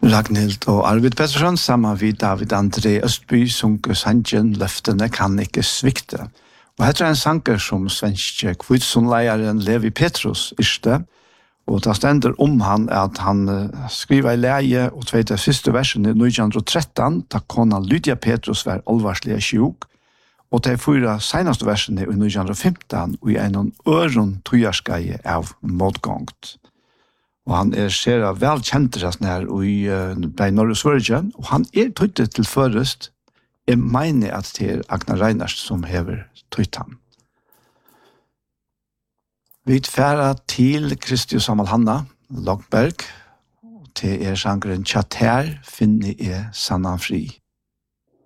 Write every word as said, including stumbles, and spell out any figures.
Ragnhild og Arvid Pettersson sammen med David André Østby sunker sangen «Løftene kan ikke svikte». Og her er en sanger som svenske kvitsonleieren Levi Petrus yrste, og det stender om han at han skriver i leie og tveit siste versen i nitton tretton, da kona Lydia Petrus var alvarslig sjuk, og de fyra senaste versene i nitton fifton og i en øron tøyarskeie av motgångt. Og han er ser vel kjent her i uh, Norge Sverige, og han er tøytet til først. Jeg mener at det er Agnar Reinars som hever tøyt han. Vi tfæra til Kristi Samal Hanna, Logberg, til er sangeren Tjater, finne er sannan fri.